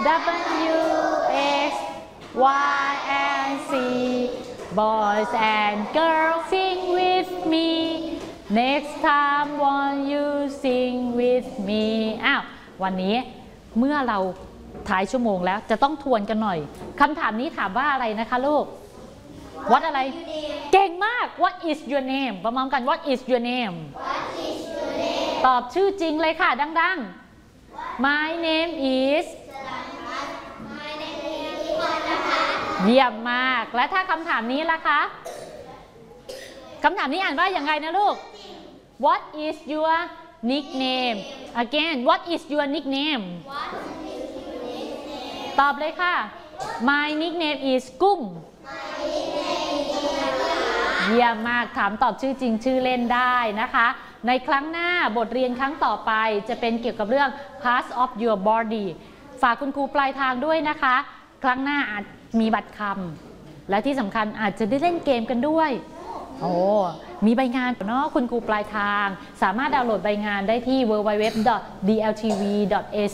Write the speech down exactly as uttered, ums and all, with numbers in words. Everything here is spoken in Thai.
W X Y and Z boys and girls sing with me next time won't you sing with me อ้าววันนี้เมื่อเราท้ายชั่วโมงแล้วจะต้องทวนกันหน่อยคำถามนี้ถามว่าอะไรนะคะลูก What อะไรเก่งมาก What is your name ประมาณกัน What is your name ตอบชื่อจริงเลยค่ะดังๆ My name is เยี่ยมมากและถ้าคำถามนี้ล่ะคะคำถามนี้อ่านว่าอย่างไรนะลูก What is your nickname again What is your nickname ตอบเลยค่ะ My nickname is กุ้งเยี่ยมมากถามตอบชื่อจริงชื่อเล่นได้นะคะในครั้งหน้าบทเรียนครั้งต่อไปจะเป็นเกี่ยวกับเรื่อง parts of your body ฝากคุณครูปลายทางด้วยนะคะครั้งหน้าอาจมีบัตรคำและที่สำคัญอาจจะได้เล่นเกมกันด้วยโอ้มีใบงานเนาะคุณครูปลายทางสามารถดาวน์โหลดใบงานได้ที่ ดับเบิลยู ดับเบิลยู ดับเบิลยู ดอท ดี แอล ที วี ดอท เอ